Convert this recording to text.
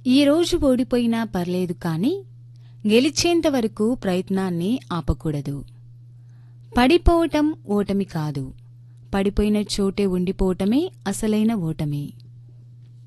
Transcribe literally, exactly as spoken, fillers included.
ఈరోజు ఓడిపోయినా పర్లేదు కానీ గెలిచేంత వరకు ప్రయత్నాన్ని ఆపకూడదు. పడిపోవటం ఓటమి కాదు, పడిపోయిన చోటే ఉండిపోవటమే అసలైన ఓటమి.